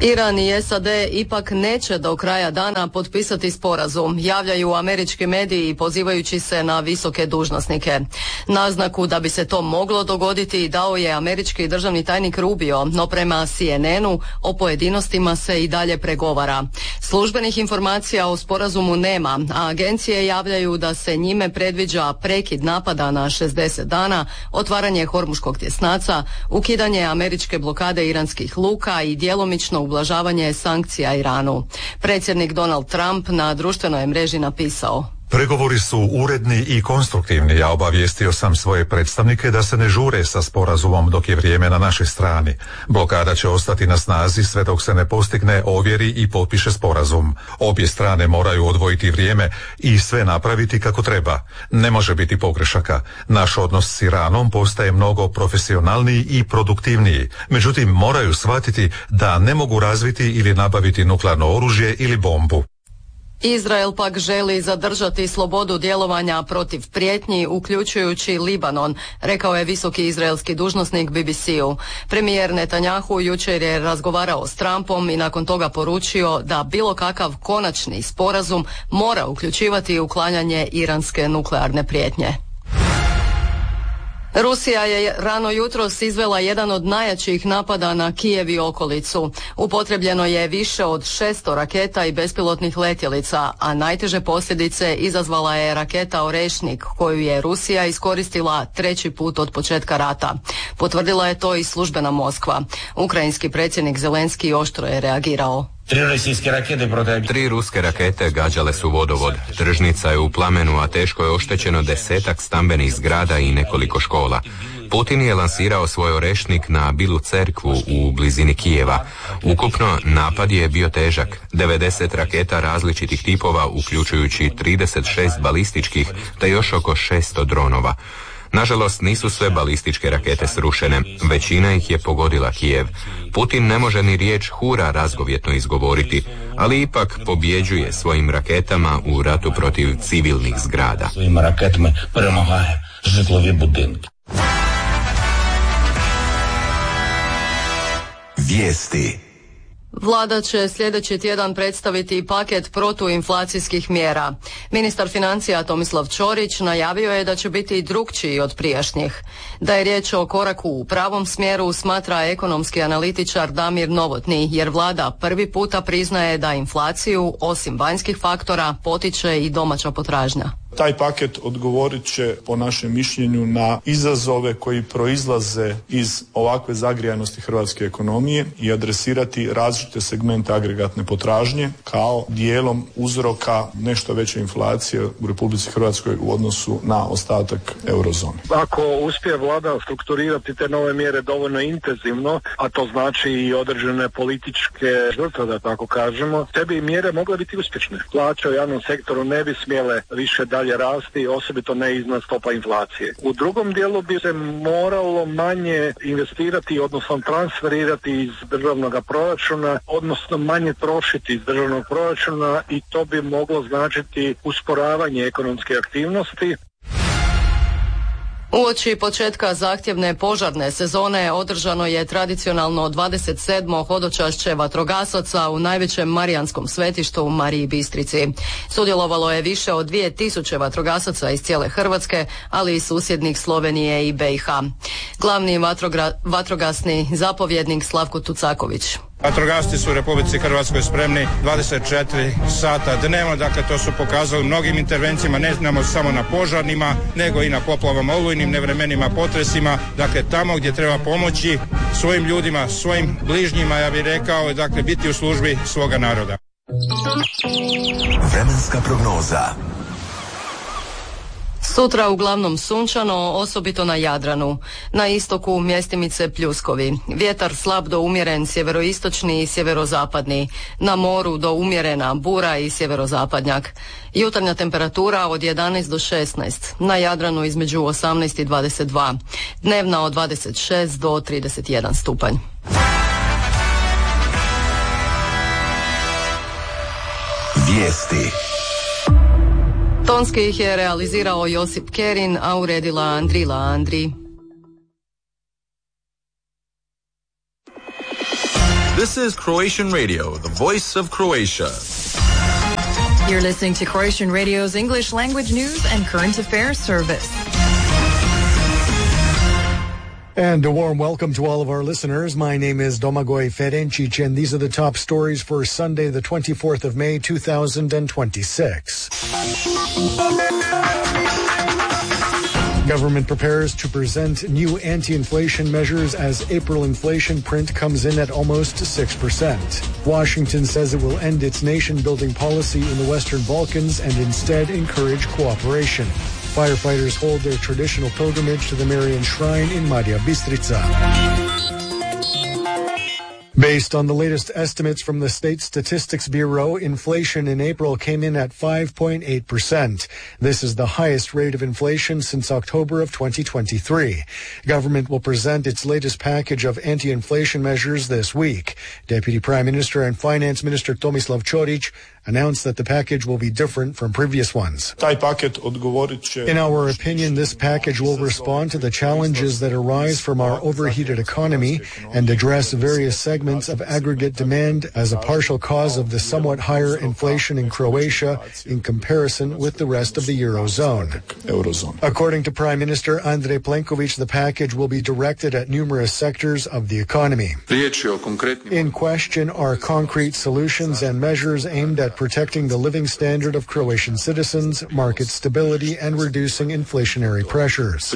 Iran i SAD ipak neće do kraja dana potpisati sporazum, javljaju američki mediji pozivajući se na visoke dužnosnike. Naznaku da bi se to moglo dogoditi dao je američki državni tajnik Rubio, no prema CNN-u o pojedinostima se i dalje pregovara. Službenih informacija o sporazumu nema, a agencije javljaju da se njime predviđa prekid napada na 60 dana, otvaranje Hormuškog tjesnaca, ukidanje američke blokade iranskih luka i djelomično ublažavanje sankcija Iranu. Predsjednik Donald Trump na društvenoj mreži napisao: Pregovori su uredni i konstruktivni. Ja obavijestio sam svoje predstavnike da se ne žure sa sporazumom dok je vrijeme na našoj strani. Blokada će ostati na snazi sve dok se ne postigne, ovjeri i potpiše sporazum. Obje strane moraju odvojiti vrijeme i sve napraviti kako treba. Ne može biti pogrešaka. Naš odnos s Iranom postaje mnogo profesionalniji i produktivniji. Međutim, moraju shvatiti da ne mogu razviti ili nabaviti nuklearno oružje ili bombu. Izrael pak želi zadržati slobodu djelovanja protiv prijetnji, uključujući Libanon, rekao je visoki izraelski dužnosnik BBC-u. Premijer Netanjahu jučer je razgovarao s Trumpom i nakon toga poručio da bilo kakav konačni sporazum mora uključivati uklanjanje iranske nuklearne prijetnje. Rusija je rano jutros izvela jedan od najjačih napada na Kijev i okolicu. Upotrebljeno je više od 600 raketa i bespilotnih letjelica, a najteže posljedice izazvala je raketa Orešnik, koju je Rusija iskoristila 3. put od početka rata. Potvrdila je to i službena Moskva. Ukrajinski predsjednik Zelenski oštro je reagirao. 3 ruske rakete gađale su vodovod. Tržnica je u plamenu, a teško je oštećeno 10-ak stambenih zgrada i nekoliko škola. Putin je lansirao svoj Orešnik na Bilu cerkvu u blizini Kijeva. Ukupno napad je bio težak. 90 raketa različitih tipova, uključujući 36 balističkih, te još oko 600 dronova. Nažalost, nisu sve balističke rakete srušene, većina ih je pogodila Kijev. Putin ne može ni riječ hura razgovjetno izgovoriti, ali ipak pobjeđuje svojim raketama u ratu protiv civilnih zgrada. Vijesti. Vlada će sljedeći tjedan predstaviti paket protuinflacijskih mjera. Ministar financija Tomislav Ćorić najavio je da će biti drukčiji od prijašnjih. Da je riječ o koraku u pravom smjeru smatra ekonomski analitičar Damir Novotni, jer vlada prvi puta priznaje da inflaciju, osim vanjskih faktora, potiče i domaća potražnja. Taj paket odgovorit će, po našem mišljenju, na izazove koji proizlaze iz ovakve zagrijanosti hrvatske ekonomije i adresirati različite segmente agregatne potražnje kao dijelom uzroka nešto veće inflacije u Republici Hrvatskoj u odnosu na ostatak eurozone. Ako uspije vlada strukturirati te nove mjere dovoljno intenzivno, a to znači i određene političke žrtve, da tako kažemo, te bi mjere mogle biti uspješne. Plaće u javnom sektoru ne bi smjele više dalje rasti, osobito ne iznad stopa inflacije. U drugom dijelu bi se moralo manje investirati, odnosno transferirati iz državnog proračuna, odnosno manje trošiti iz državnog proračuna, i to bi moglo značiti usporavanje ekonomske aktivnosti. Uoči početka zahtjevne požarne sezone održano je tradicionalno 27. hodočašće vatrogasaca u najvećem marijanskom svetištu u Mariji Bistrici. Sudjelovalo je više od 2000 vatrogasaca iz cijele Hrvatske, ali i susjednih Slovenije i BiH. Glavni vatrogasni zapovjednik Slavko Tucaković. Vatrogasci su u Republici Hrvatskoj spremni 24 sata dnevno, dakle to su pokazali mnogim intervencijama, ne znamo samo na požarnima, nego i na poplavama, olujnim nevremenima, potresima, dakle tamo gdje treba pomoći svojim ljudima, svojim bližnjima, ja bih rekao, dakle biti u službi svoga naroda. Vremenska prognoza. Sutra uglavnom sunčano, osobito na Jadranu. Na istoku mjestimice pljuskovi. Vjetar slab do umjeren sjeveroistočni i sjeverozapadni. Na moru do umjerena bura i sjeverozapadnjak. Jutarnja temperatura od 11 do 16. Na Jadranu između 18 i 22. Dnevna od 26 do 31 stupanj. Vijesti. Tonski ih je realizirao Josip Kerin, a uredila Andrila Andri. This is Croatian Radio, the voice of Croatia. You're listening to Croatian Radio's English language news and current affairs service. And a warm welcome to all of our listeners. My name is Domagoj Ferencic, and these are the top stories for Sunday, the 24th of May, 2026. Government prepares to present new anti-inflation measures as April inflation print comes in at almost 6%. Washington says it will end its nation-building policy in the Western Balkans and instead encourage cooperation. Firefighters hold their traditional pilgrimage to the Marian Shrine in Marija Bistrica. Based on the latest estimates from the State Statistics Bureau, inflation in April came in at 5.8%. This is the highest rate of inflation since October of 2023. Government will present its latest package of anti-inflation measures this week. Deputy Prime Minister and Finance Minister Tomislav Ćorić announced that the package will be different from previous ones. In our opinion, this package will respond to the challenges that arise from our overheated economy and address various segments of aggregate demand as a partial cause of the somewhat higher inflation in Croatia in comparison with the rest of the Eurozone. According to Prime Minister Andrej Plenković, the package will be directed at numerous sectors of the economy. In question are concrete solutions and measures aimed at protecting the living standard of Croatian citizens, market stability, and reducing inflationary pressures.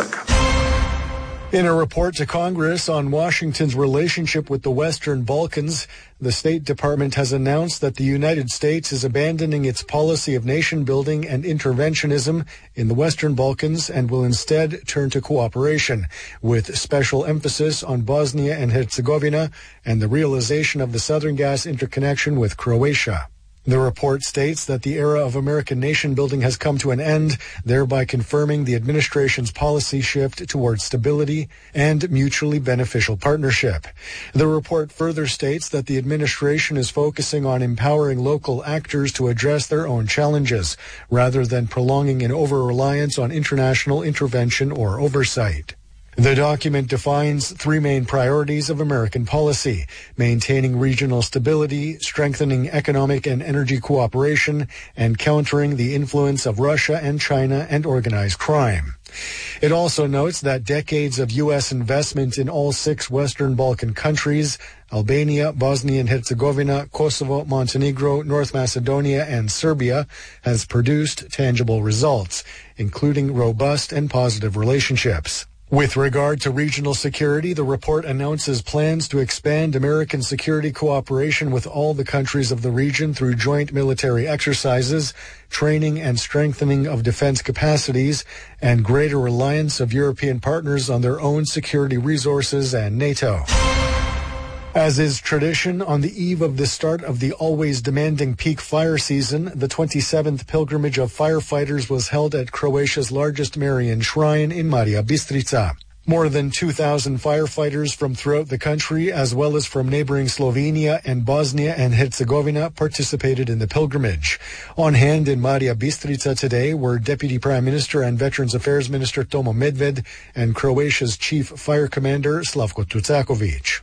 In a report to Congress on Washington's relationship with the Western Balkans, the State Department has announced that the United States is abandoning its policy of nation-building and interventionism in the Western Balkans and will instead turn to cooperation, with special emphasis on Bosnia and Herzegovina and the realization of the Southern Gas interconnection with Croatia. The report states that the era of American nation-building has come to an end, thereby confirming the administration's policy shift towards stability and mutually beneficial partnership. The report further states that the administration is focusing on empowering local actors to address their own challenges, rather than prolonging an over-reliance on international intervention or oversight. The document defines three main priorities of American policy: maintaining regional stability, strengthening economic and energy cooperation, and countering the influence of Russia and China and organized crime. It also notes that decades of U.S. investment in all 6 Western Balkan countries, Albania, Bosnia and Herzegovina, Kosovo, Montenegro, North Macedonia, and Serbia, has produced tangible results, including robust and positive relationships. With regard to regional security, the report announces plans to expand American security cooperation with all the countries of the region through joint military exercises, training and strengthening of defense capacities, and greater reliance of European partners on their own security resources and NATO. As is tradition, on the eve of the start of the always demanding peak fire season, the 27th pilgrimage of firefighters was held at Croatia's largest Marian Shrine in Marija Bistrica. More than 2,000 firefighters from throughout the country, as well as from neighboring Slovenia and Bosnia and Herzegovina, participated in the pilgrimage. On hand in Marija Bistrica today were Deputy Prime Minister and Veterans Affairs Minister Tomo Medved and Croatia's Chief Fire Commander Slavko Tucakovic.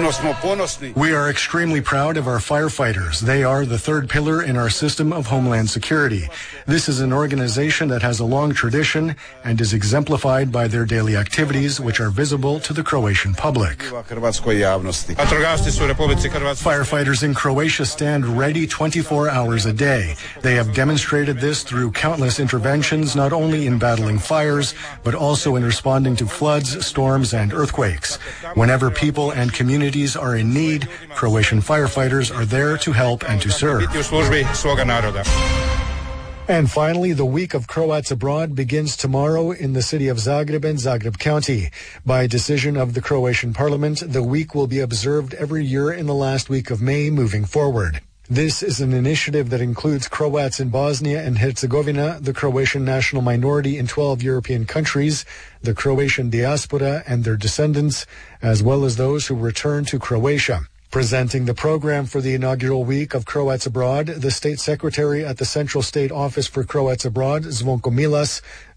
We are extremely proud of our firefighters. They are the third pillar in our system of homeland security. This is an organization that has a long tradition and is exemplified by their daily activities, which are visible to the Croatian public. Firefighters in Croatia stand ready 24 hours a day. They have demonstrated this through countless interventions, not only in battling fires, but also in responding to floods, storms, and earthquakes. Whenever people and communities are in need, Croatian firefighters are there to help and to serve. And finally, the Week of Croats Abroad begins tomorrow in the city of Zagreb and Zagreb County. By decision of the Croatian Parliament, the week will be observed every year in the last week of May moving forward. This is an initiative that includes Croats in Bosnia and Herzegovina, the Croatian national minority in 12 European countries, the Croatian diaspora and their descendants, as well as those who return to Croatia. Presenting the program for the inaugural week of Croats Abroad, the State Secretary at the Central State Office for Croats Abroad, Zvonko Milas,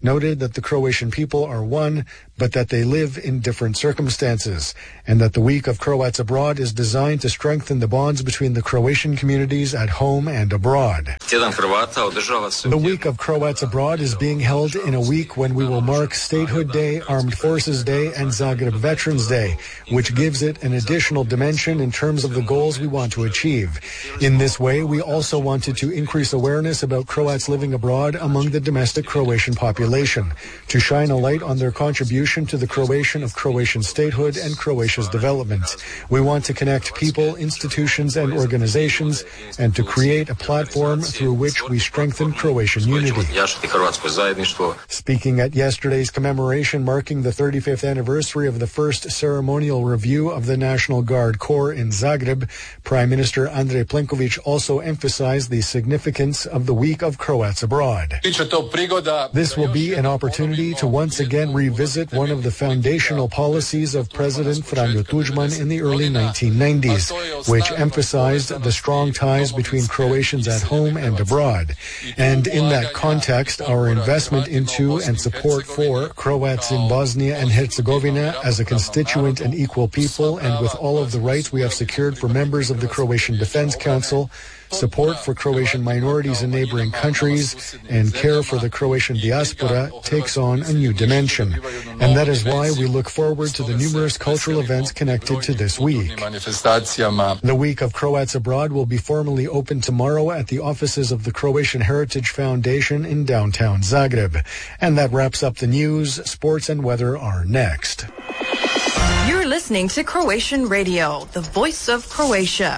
noted that the Croatian people are one, but that they live in different circumstances, and that the Week of Croats Abroad is designed to strengthen the bonds between the Croatian communities at home and abroad. The Week of Croats Abroad is being held in a week when we will mark Statehood Day, Armed Forces Day, and Zagreb Veterans Day, which gives it an additional dimension in terms of the goals we want to achieve. In this way, we also wanted to increase awareness about Croats living abroad among the domestic Croatian population, to shine a light on their contribution to the creation of Croatian statehood and Croatia's development. We want to connect people, institutions, and organizations, and to create a platform through which we strengthen Croatian unity. Speaking at yesterday's commemoration marking the 35th anniversary of the first ceremonial review of the National Guard Corps in Zagreb, Prime Minister Andrej Plenković also emphasized the significance of the Week of Croats Abroad. This will be an opportunity to once again revisit one of the foundational policies of President Franjo Tuđman in the early 1990s, which emphasized the strong ties between Croatians at home and abroad. And in that context, our investment into and support for Croats in Bosnia and Herzegovina as a constituent and equal people, and with all of the rights we have secured for members of the Croatian Defense Council, support for Croatian minorities in neighboring countries, and care for the Croatian diaspora takes on a new dimension. And that is why we look forward to the numerous cultural events connected to this week. The Week of Croats Abroad will be formally opened tomorrow at the offices of the Croatian Heritage Foundation in downtown Zagreb. And that wraps up the news. Sports and weather are next. You're listening to Croatian Radio, the voice of Croatia.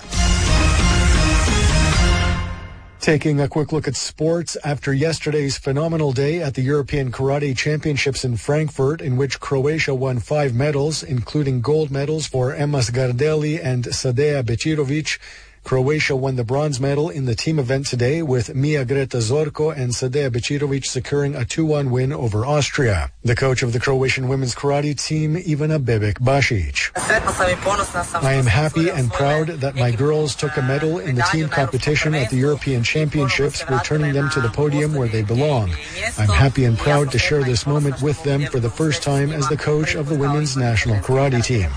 Taking a quick look at sports, after yesterday's phenomenal day at the European Karate Championships in Frankfurt, in which Croatia won 5 medals, including gold medals for Emas Gardeli and Sadea Becirovic, Croatia won the bronze medal in the team event today, with Mia Greta Zorko and Sadea Becirovic securing a 2-1 win over Austria. The coach of the Croatian women's karate team, Ivana Bebek-Basic. I am happy and proud that my girls took a medal in the team competition at the European Championships, returning them to the podium where they belong. I'm happy and proud to share this moment with them for the first time as the coach of the women's national karate team.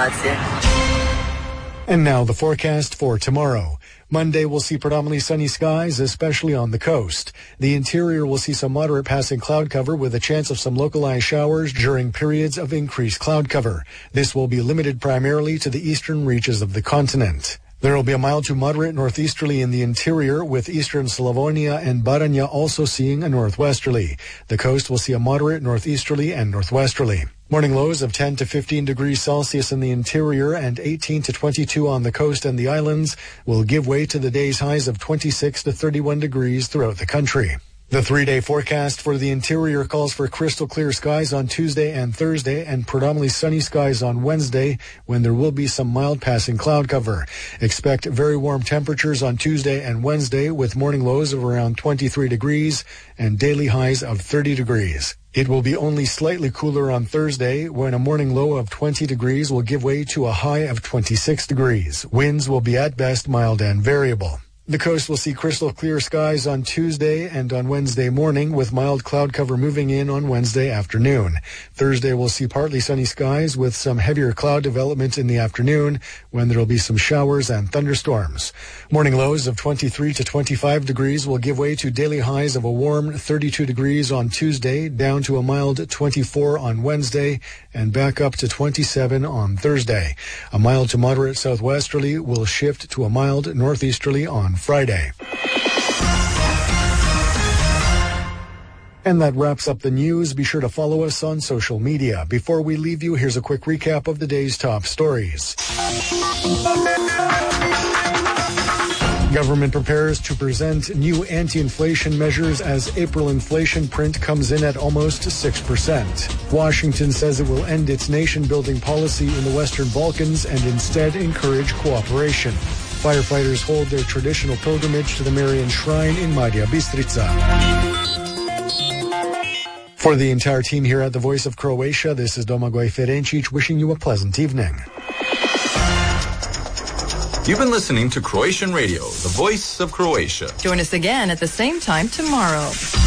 And now the forecast for tomorrow. Monday will see predominantly sunny skies, especially on the coast. The interior will see some moderate passing cloud cover with a chance of some localized showers during periods of increased cloud cover. This will be limited primarily to the eastern reaches of the continent. There will be a mild to moderate northeasterly in the interior, with eastern Slavonia and Baranja also seeing a northwesterly. The coast will see a moderate northeasterly and northwesterly. Morning lows of 10 to 15 degrees Celsius in the interior and 18 to 22 on the coast and the islands will give way to the day's highs of 26 to 31 degrees throughout the country. The 3-day forecast for the interior calls for crystal clear skies on Tuesday and Thursday and predominantly sunny skies on Wednesday, when there will be some mild passing cloud cover. Expect very warm temperatures on Tuesday and Wednesday, with morning lows of around 23 degrees and daily highs of 30 degrees. It will be only slightly cooler on Thursday, when a morning low of 20 degrees will give way to a high of 26 degrees. Winds will be at best mild and variable. The coast will see crystal clear skies on Tuesday and on Wednesday morning, with mild cloud cover moving in on Wednesday afternoon. Thursday will see partly sunny skies with some heavier cloud development in the afternoon, when there will be some showers and thunderstorms. Morning lows of 23 to 25 degrees will give way to daily highs of a warm 32 degrees on Tuesday, down to a mild 24 on Wednesday, and back up to 27 on Thursday. A mild to moderate southwesterly will shift to a mild northeasterly on Friday. And that wraps up the news. Be sure to follow us on social media. Before we leave you, here's a quick recap of the day's top stories. Government prepares to present new anti-inflation measures as April inflation print comes in at almost 6%. Washington says it will end its nation-building policy in the Western Balkans and instead encourage cooperation. Firefighters hold their traditional pilgrimage to the Marian Shrine in Marija Bistrica. For the entire team here at the Voice of Croatia, this is Domagoj Ferencic wishing you a pleasant evening. You've been listening to Croatian Radio, the voice of Croatia. Join us again at the same time tomorrow.